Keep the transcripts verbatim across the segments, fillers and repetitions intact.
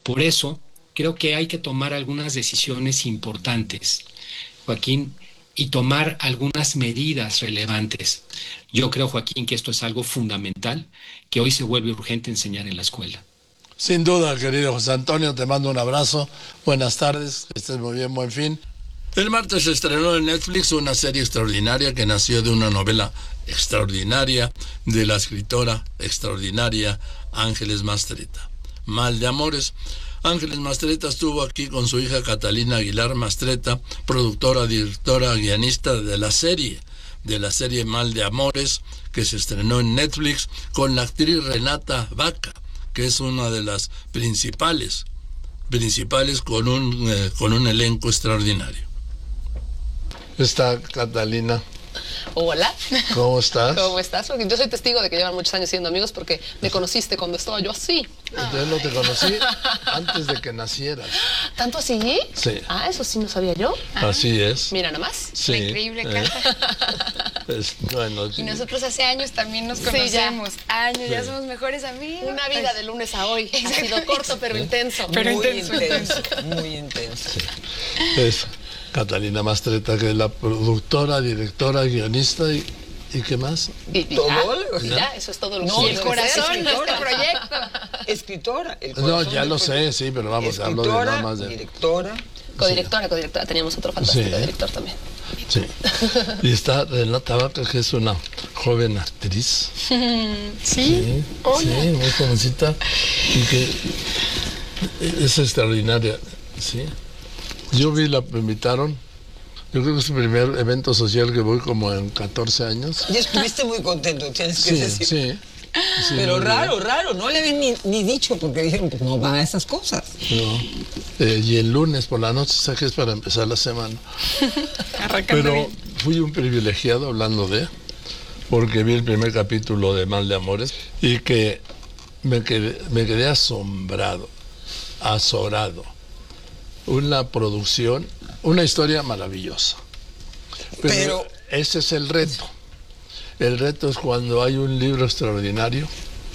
Por eso, creo que hay que tomar algunas decisiones importantes, Joaquín, y tomar algunas medidas relevantes. Yo creo, Joaquín, que esto es algo fundamental, que hoy se vuelve urgente enseñar en la escuela. Sin duda, querido José Antonio, te mando un abrazo. Buenas tardes, que estés muy bien, buen fin. El martes se estrenó en Netflix una serie extraordinaria que nació de una novela extraordinaria de la escritora extraordinaria Ángeles Mastretta. Mal de Amores. Ángeles Mastretta estuvo aquí con su hija Catalina Aguilar Mastretta, productora, directora, guionista de la serie, de la serie Mal de Amores, que se estrenó en Netflix con la actriz Renata Vaca, que es una de las principales, principales con un, eh, con un elenco extraordinario. Está Catalina. Hola. ¿Cómo estás? ¿Cómo estás? Porque yo soy testigo de que llevan muchos años siendo amigos porque me conociste cuando estaba yo así. Entonces no te conocí antes de que nacieras. ¿Tanto así? Sí. Ah, eso sí no sabía yo. Así es. Mira nomás. Sí. La increíble eh. Cata. Es, bueno, Y nosotros hace años también nos Sí, conocemos. ya. Años, ya Sí. somos mejores amigos. Una vida de lunes a hoy. Ha Exacto. sido corto pero intenso. Pero muy intenso, intenso, muy intenso. es Catalina Mastretta, que es la productora, directora, guionista y, ¿y qué más? Y, y Todo, ya, o y sea, ya, eso es todo lo no, que Y el no, corazón de este escritora. proyecto. Escritora. El No, corazón ya del lo sé, proyecto. sí, pero vamos, hablo de Escritora, nada más de... directora. Codirectora, codirectora. Teníamos otro fantástico Sí. director también. Sí. Y está Renata Vaca, que es una joven actriz. Sí. Sí, Hola. sí, muy jovencita. Y que es extraordinaria, sí. Yo vi, la me invitaron. Yo creo que es el primer evento social que voy como en catorce años. Y estuviste muy contento, tienes que Sí, decir. sí. Sí, Pero muy raro, raro, no le habían ni, ni dicho porque dijeron, pues no van a esas cosas. bien. No. Eh, y el lunes por la noche, o sea que es para empezar la semana. Arrancando Pero bien. fui un privilegiado hablando de, porque vi el primer capítulo de Mal de Amores y que me quedé, me quedé asombrado, azorado. Una producción, una historia maravillosa. Pero, Pero- ese es el reto. El reto es cuando hay un libro extraordinario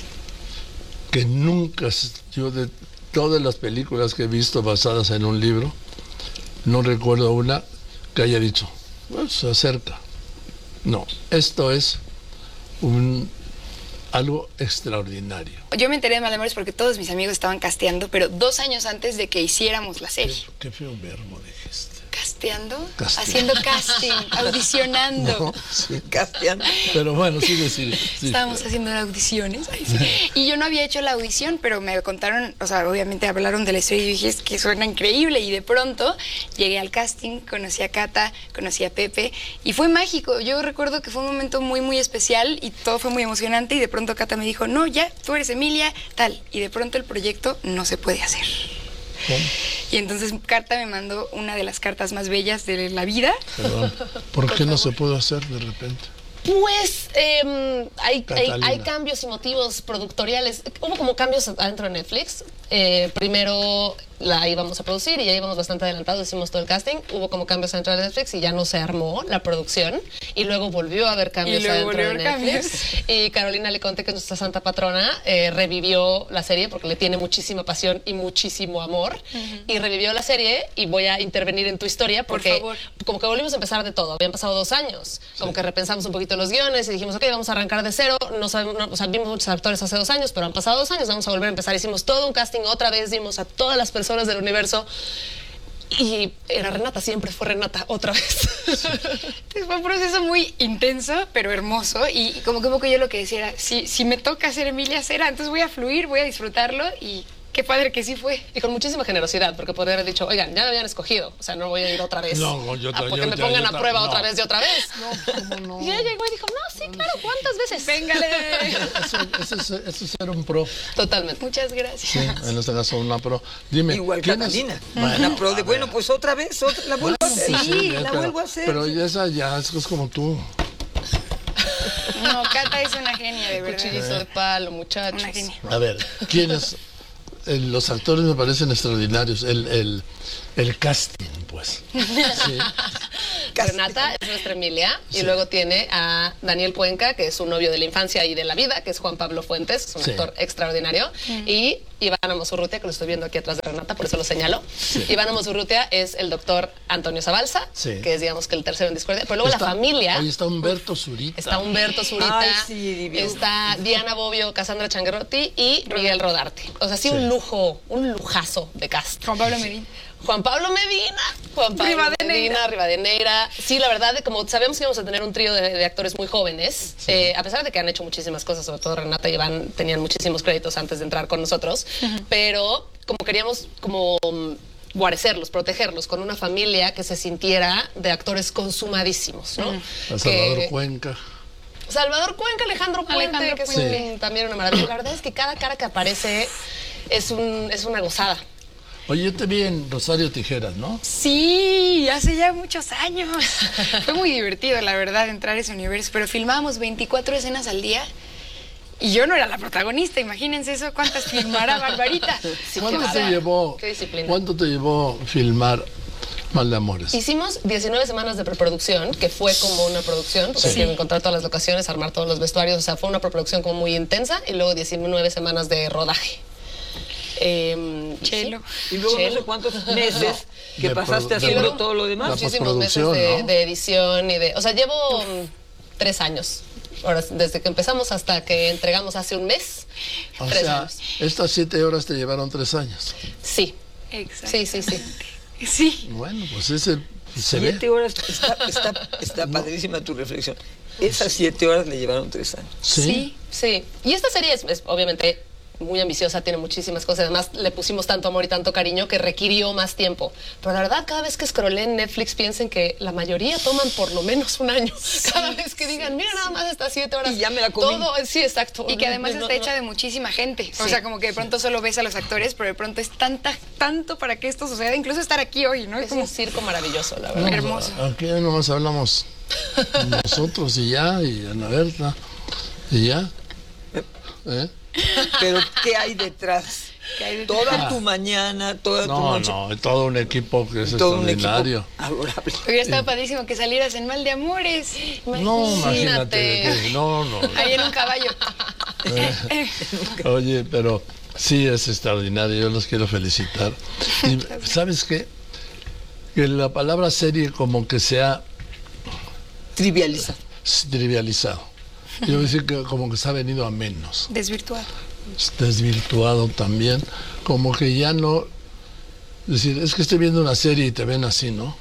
que nunca, yo de todas las películas que he visto basadas en un libro, no recuerdo una que haya dicho, pues se acerca. No, esto es un algo extraordinario. Yo me enteré de Mal de Amores porque todos mis amigos estaban casteando, pero dos años antes de que hiciéramos la serie. Qué, qué feo verbo dijiste. ¿Casteando? Casteando. Haciendo casting, audicionando. No, sí. Castellano. Pero bueno, sí decir. Sí, Estábamos haciendo audiciones. Ay, sí. Y yo no había hecho la audición, pero me contaron, o sea, obviamente hablaron de la historia y dije, es que suena increíble. Y de pronto llegué al casting, conocí a Cata, conocí a Pepe y fue mágico. Yo recuerdo que fue un momento muy, muy especial y todo fue muy emocionante. Y de pronto Cata me dijo, no, ya, tú eres Emilia, tal. Y de pronto el proyecto no se puede hacer. ¿Cómo? Y entonces Carta me mandó una de las cartas más bellas de la vida. Perdón. ¿Por qué no se pudo hacer de repente? Pues eh, hay, hay, Catalina. hay cambios y motivos productoriales. Hubo como cambios adentro de Netflix. Eh, primero la íbamos a producir y ya íbamos bastante adelantados, hicimos todo el casting. Hubo como cambios dentro de Netflix y ya no se armó la producción. Y luego volvió a haber cambios Y luego adentro de volvió a haber Netflix. Y Carolina Leconte, que es nuestra santa patrona, eh, revivió la serie porque le tiene muchísima pasión y muchísimo amor. Y revivió la serie y voy a intervenir en tu historia Por porque favor. como que volvimos a empezar de todo. Habían pasado dos años. Como que repensamos un poquito los guiones y dijimos, ok, vamos a arrancar de cero. No sabemos, no, o sea, vimos muchos actores hace dos años, pero han pasado dos años, vamos a volver a empezar. Hicimos todo un casting otra vez, dimos a todas las personas del universo. Y era Renata, siempre fue Renata, otra vez. Fue un proceso muy intenso, pero hermoso. Y, y como que un poco yo lo que decía era, si, si me toca hacer Emilia Cera, entonces voy a fluir, voy a disfrutarlo y qué padre que sí fue. Y con muchísima generosidad, porque podría haber dicho, oigan, ya me habían escogido, o sea, no voy a ir otra vez. No, yo a ta- porque yo me ta- pongan yo a ta- prueba no. otra vez y otra vez. No, ¿cómo no? Y ella llegó y dijo, no, sí, claro, ¿cuántas veces? Véngale. Eso, eso, es, eso es ser un pro. Totalmente. Muchas gracias. Sí, en este caso una pro. Dime, Igual ¿quién es? Catalina. Bueno, Una pro de, a ver. bueno, pues otra vez, otra, la vuelvo a hacer. Sí, ya, la pero- vuelvo a hacer. Pero esa ya es, es como tú. No, Cata es una genia, de verdad. Cuchillizo de palo, muchachos. Una genia. A ver, ¿quiénes? Eh, los actores me parecen extraordinarios. El, el, el casting, pues. Sí. Renata es nuestra Emilia. Sí. Y luego tiene a Daniel Cuenca, que es su novio de la infancia y de la vida, que es Juan Pablo Fuentes, es un sí. actor extraordinario. Mm. Y Iván Amosurrutia, que lo estoy viendo aquí atrás de Renata, por eso lo señalo. Sí. Iván Amosurrutia es el doctor Antonio Zabalza, sí. que es, digamos, que el tercero en discordia. Pero luego está, la familia... Ahí está Humberto Zurita. Está Humberto Zurita. Ay, sí, está Diana Bobbio, Cassandra Changuerotti y Miguel Rodarte. O sea, sí, sí, un lujo, un lujazo de cast. Juan Pablo Medina. Juan Pablo Medina. Juan Pablo Rivadeneira. Medina, Rivadeneira. Sí, la verdad, como sabemos que íbamos a tener un trío de, de actores muy jóvenes, sí. eh, a pesar de que han hecho muchísimas cosas, sobre todo Renata y Iván tenían muchísimos créditos antes de entrar con nosotros, uh-huh. pero como queríamos como guarecerlos, protegerlos con una familia que se sintiera de actores consumadísimos, ¿no? Uh-huh. A Salvador que, Cuenca. Salvador Cuenca, Alejandro Puente, Alejandro que es sí. un, también una maravilla. La verdad es que cada cara que aparece es, un, es una gozada. Oye, yo te vi en Rosario Tijeras, ¿no? Sí, hace ya muchos años. Fue muy divertido, la verdad, entrar a ese universo, pero filmábamos veinticuatro escenas al día y yo no era la protagonista, imagínense eso, ¿cuántas filmará Barbarita? Sí, ¿Cuánto, te llevó, ¿Cuánto te llevó filmar Mal de Amores? Hicimos diecinueve semanas de preproducción, que fue como una producción, porque sí. hay que encontrar todas las locaciones, armar todos los vestuarios, o sea, fue una preproducción como muy intensa, y luego diecinueve semanas de rodaje. Eh, Chelo. Sí. Y luego Chelo. no sé cuántos meses no, que pasaste haciendo luego, todo lo demás. Muchísimos meses de, ¿no? de edición y de... O sea, llevo Uf. tres años. Ahora, desde que empezamos hasta que entregamos hace un mes. O tres sea, años. Estas siete horas te llevaron tres años. Sí. Exacto. Sí, sí, sí. Sí. Bueno, pues ese... Se siete ve. horas, está, está, está no. padrísima tu reflexión. Esas siete horas le llevaron tres años. Sí. Sí. sí. Y esta serie es, es obviamente... muy ambiciosa, tiene muchísimas cosas, además le pusimos tanto amor y tanto cariño que requirió más tiempo, pero la verdad cada vez que scrollé en Netflix piensen que la mayoría toman por lo menos un año, sí, cada vez que digan, mira nada más estas siete horas y ya me la comí. Todo, sí, exacto. Y que además no, está no, hecha de muchísima gente, sí, o sea, como que de pronto sí. solo ves a los actores, pero de pronto es tanta, tanto para que esto suceda, incluso estar aquí hoy, ¿no? Es como un circo maravilloso, la verdad. No, hermoso. Aquí nomás hablamos nosotros y ya, y Ana Berta, y ya. ¿Eh? Pero ¿qué hay detrás? ¿Qué hay detrás? Toda ah. tu mañana, toda no, tu noche. No, no, todo un equipo que es todo extraordinario. Adorable. Hubiera estado padrísimo que salieras en Mal de Amores. No, imagínate. Que, no, no. Ahí en un caballo. Eh, oye, pero sí es extraordinario, yo los quiero felicitar. Y, ¿sabes qué? Que la palabra serie como que se ha... Trivializado. Trivializado. Yo voy a decir que como que se ha venido a menos. Desvirtuado. Desvirtuado también. Como que ya no... Es decir, es que estoy viendo una serie y te ven así, ¿no?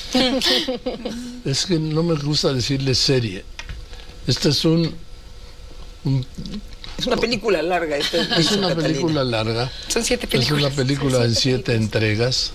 Es que no me gusta decirle serie. Este es un... un es una película larga. Esta es, es una Catalina. película larga. Son siete películas. Es una película Son en siete, siete entregas.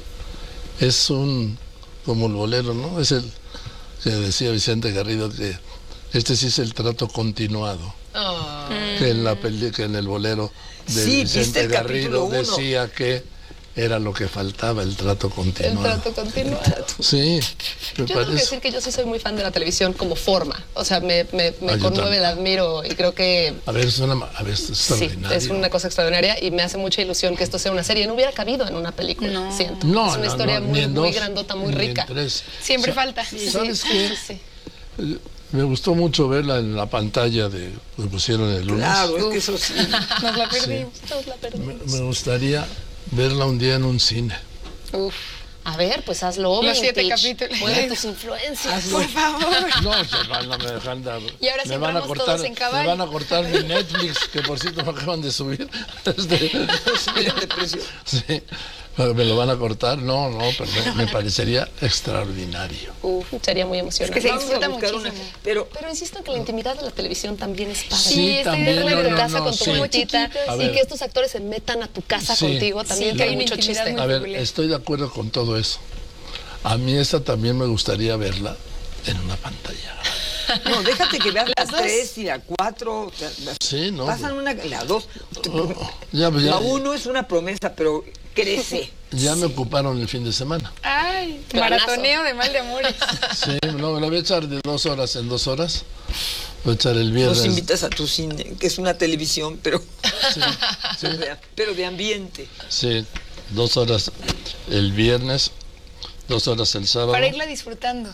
Es un... como el bolero, ¿no? Es el que decía Vicente Garrido que... Este sí es el trato continuado. Oh. Que en la peli, que en el bolero de sí, Vicente Garrido decía que era lo que faltaba, el trato continuado. El trato continuado. Sí. Yo parece... tengo que decir que yo sí soy muy fan de la televisión como forma. O sea, me, me, me ah, conmueve, la admiro y creo que... A ver, es una, a ver, es extraordinario. Sí, es una cosa extraordinaria y me hace mucha ilusión que esto sea una serie. No hubiera cabido en una película, no. siento. No, es una no, historia no, muy, dos, muy grandota, muy rica. Siempre o sea, falta. ¿Sabes sí, qué? Sí, sí. Me gustó mucho verla en la pantalla de que pusieron el lunes. Claro, es que eso sí. Nos la perdimos. Sí. Nos la perdimos. Me, me gustaría verla un día en un cine. Uf. A ver, pues hazlo. Los siete capítulos. Mueve tus influencias. Hazlo. Por favor. No, se van, no me dejan dar. Y ahora sí me van a cortar, todos en caballo. me van a cortar mi Netflix, que por cierto me acaban de subir. Este, de precio. Sí. ¿Me lo van a cortar? No, no, pero me parecería extraordinario. Uf, sería muy emocionante. Es que se disfruta muchísimo. Una, pero, pero insisto en que la intimidad de la televisión también es padre. Sí, sí también. Estoy de no, casa no, con tu sí. mochita y que estos actores se metan a tu casa sí, contigo también, sí, que hay mucho chiste. A ver, estoy de acuerdo con todo eso. A mí esta también me gustaría verla en una pantalla. No, déjate que veas las tres y la cuatro. La, sí, no. Pasan una, la dos. Oh, ya, ya, la uno es una promesa, pero crece. Ya me ocuparon el fin de semana. Ay, maratoneo de Mal de Amores. Sí, no, me lo voy a echar de dos horas en dos horas. Voy a echar el viernes. Nos invitas a tu cine, que es una televisión, pero, sí, sí. pero de ambiente. Sí, dos horas el viernes, dos horas el sábado. Para irla disfrutando.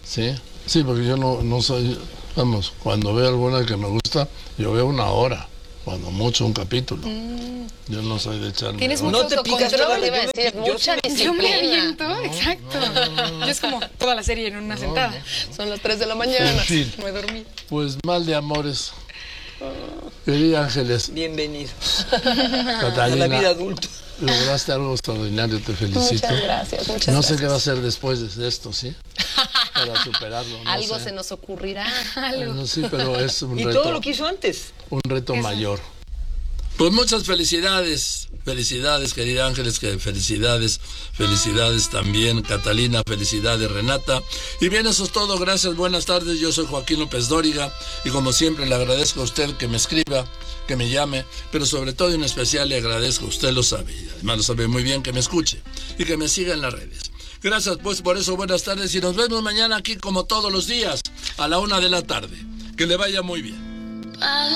Sí, sí, porque yo no, no soy, vamos, cuando veo alguna que me gusta, yo veo una hora, cuando mucho un capítulo. Mm. Yo no soy de echarme. Tienes horas. mucho No te picas autocontrol, toda la- iba a yo me decir, pi- yo mucha sí me- Yo me disciplina. aviento, exacto. Yo es como toda la serie en una sentada. Son las tres de la mañana. En fin, No he dormido. pues mal de amores. Querida Ángeles, Bienvenidos a la Catalina, vida adulta. lograste algo extraordinario, te felicito. Muchas gracias, muchas No gracias. sé qué va a hacer después de esto, ¿sí? Para superarlo. No Algo sé. se nos ocurrirá. Bueno, sí, pero es un Y reto, todo lo que hizo antes. un reto mayor. Pues muchas felicidades, felicidades, querida Ángeles, que felicidades, felicidades también, Catalina, felicidades, Renata. Y bien, eso es todo, gracias, buenas tardes, yo soy Joaquín López Dóriga, y como siempre le agradezco a usted que me escriba, que me llame, pero sobre todo y en especial le agradezco, usted lo sabe, y además lo sabe muy bien, que me escuche, y que me siga en las redes. Gracias pues por eso, buenas tardes, y nos vemos mañana aquí como todos los días, a la una de la tarde. Que le vaya muy bien.